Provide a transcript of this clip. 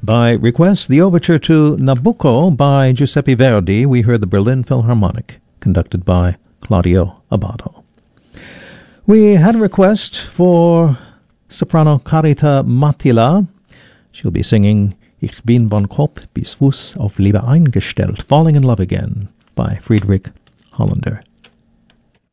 By request, the overture to Nabucco by Giuseppe Verdi. We heard the Berlin Philharmonic, conducted by Claudio Abbado. We had a request for soprano Carita Mattila. She'll be singing Ich bin von Kopf bis Fuß auf Liebe eingestellt, Falling in Love Again by Friedrich Hollander.